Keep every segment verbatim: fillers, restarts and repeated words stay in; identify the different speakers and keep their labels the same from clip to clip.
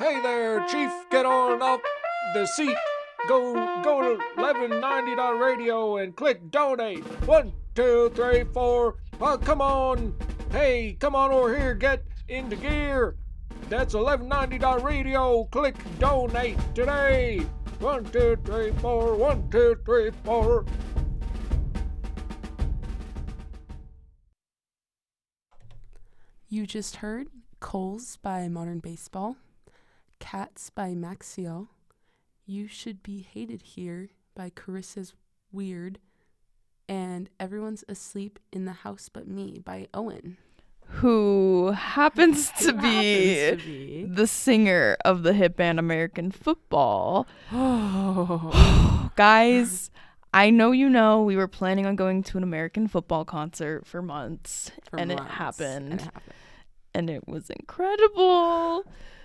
Speaker 1: Hey there, Chief, get on off the seat. Go go to eleven ninety dot radio and click donate. One, two, three, four. Well, come on. Hey, come on over here, get into gear. That's eleven ninety dot radio. Click donate today. One, two, three, four. One, two, three, four.
Speaker 2: You just heard Coles by Modern Baseball, Cats by Maxio, You Should Be Hated Here by Carissa's Weird, and Everyone's Asleep in the House But Me by Owen.
Speaker 3: Who happens to,
Speaker 2: Who
Speaker 3: be,
Speaker 2: happens to be
Speaker 3: the singer of the hit band American Football.
Speaker 2: Oh.
Speaker 3: Guys, I know you know we were planning on going to an American football concert for months,
Speaker 2: For
Speaker 3: and,
Speaker 2: months,
Speaker 3: it happened,
Speaker 2: and it happened.
Speaker 3: and it was incredible.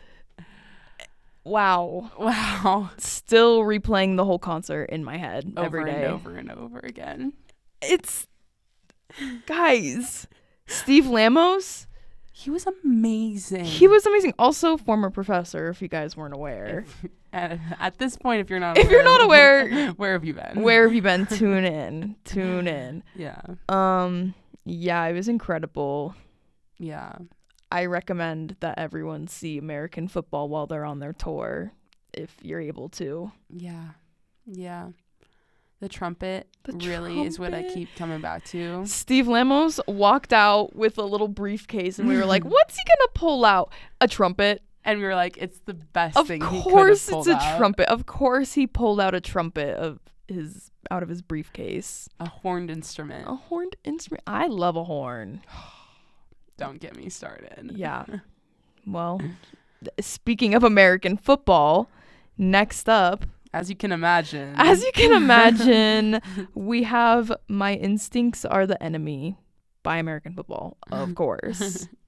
Speaker 3: Wow.
Speaker 2: Wow.
Speaker 3: Still replaying the whole concert in my head
Speaker 2: Over
Speaker 3: every day.
Speaker 2: and over and over again.
Speaker 3: It's, guys, Steve Lamos,
Speaker 2: He was amazing.
Speaker 3: he was amazing. Also, former professor, if you guys weren't aware.
Speaker 2: If, at, at this point, if you're not
Speaker 3: If
Speaker 2: aware,
Speaker 3: you're not aware,
Speaker 2: where have you been?
Speaker 3: Where have you been? Tune in. Tune in.
Speaker 2: Yeah.
Speaker 3: Um, yeah, it was incredible.
Speaker 2: Yeah.
Speaker 3: I recommend that everyone see American Football while they're on their tour, if you're able to.
Speaker 2: Yeah. Yeah. The trumpet
Speaker 3: The
Speaker 2: really is what I
Speaker 3: trumpet.
Speaker 2: keep coming back to.
Speaker 3: Steve Lamos walked out with a little briefcase, and we were like, what's he gonna pull out? A trumpet.
Speaker 2: And we were like, it's the best
Speaker 3: Of
Speaker 2: thing he could have
Speaker 3: course
Speaker 2: pulled
Speaker 3: it's a
Speaker 2: out.
Speaker 3: trumpet. Of course he pulled out a trumpet of his out of his briefcase.
Speaker 2: A horned instrument.
Speaker 3: A horned instrument. I love a horn.
Speaker 2: Don't get me started.
Speaker 3: Yeah. Well, th- speaking of American football, next up,
Speaker 2: As you can imagine.
Speaker 3: as you can imagine, we have My Instincts Are the Enemy by American Football, of course.